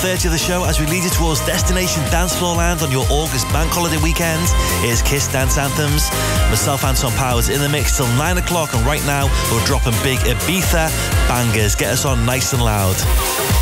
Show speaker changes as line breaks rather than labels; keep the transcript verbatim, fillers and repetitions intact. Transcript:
thirty of the show as we lead you towards Destination Dancefloor Land on your August bank holiday weekend. Here's Kiss Dance Anthems. Myself, Anton Powers, in the mix till nine o'clock, and right now we're dropping big Ibiza bangers. Get us on nice and loud.